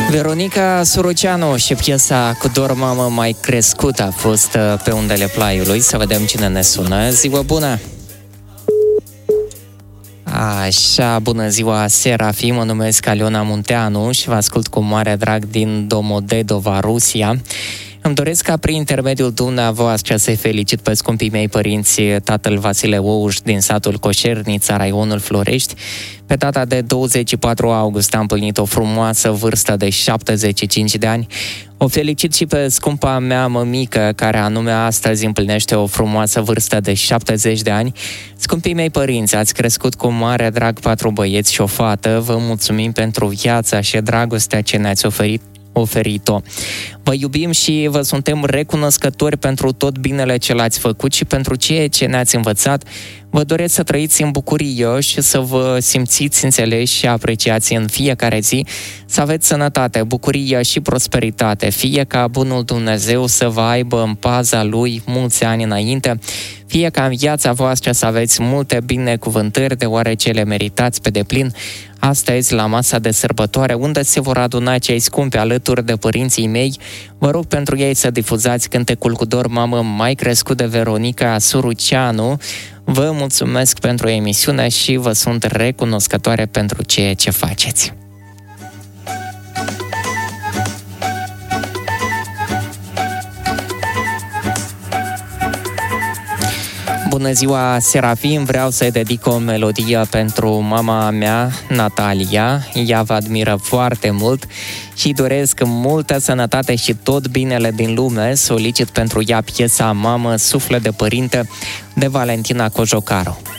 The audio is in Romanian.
Veronica Suruceanu și piesa Cu dor mamă mai crescut a fost pe undele Plaiului. Să vedem cine ne sună. Ziua bună! Așa, bună ziua, Serafim, mă numesc Aliona Munteanu și vă ascult cu mare drag din Domodedova, Rusia. Îmi doresc ca prin intermediul dumneavoastră să-i felicit pe scumpii mei părinți, tatăl Vasile Ouș din satul Coșernița, raionul Florești. Pe data de 24 august a împlinit o frumoasă vârstă de 75 de ani. O felicit și pe scumpa mea mămică, care anume astăzi împlinește o frumoasă vârstă de 70 de ani. Scumpii mei părinți, ați crescut cu mare drag 4 băieți și o fată. Vă mulțumim pentru viața și dragostea ce ne-ați oferit-o. Vă iubim și vă suntem recunoscători pentru tot binele ce l-ați făcut și pentru ceea ce ne-ați învățat. Vă doresc să trăiți în bucurie și să vă simțiți înțeleși și apreciați în fiecare zi, să aveți sănătate, bucurie și prosperitate, fie ca bunul Dumnezeu să vă aibă în paza Lui mulți ani înainte, fie ca în viața voastră să aveți multe binecuvântări, deoarece le meritați pe deplin. Astăzi, la masa de sărbătoare, unde se vor aduna cei scumpi alături de părinții mei, vă rog pentru ei să difuzați cântecul Cu dor mamă mai crescut de Veronica Suruceanu. Vă mulțumesc pentru emisiune și vă sunt recunoscătoare pentru ceea ce faceți. Bună ziua, Serafim! Vreau să-i dedic o melodie pentru mama mea, Natalia. Ea vă admiră foarte mult și doresc multă sănătate și tot binele din lume. Solicit pentru ea piesa Mamă, suflet de părinte de Valentina Cojocaru.